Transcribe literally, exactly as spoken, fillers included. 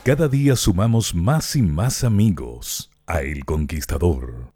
Cada día sumamos más y más amigos a El Conquistador.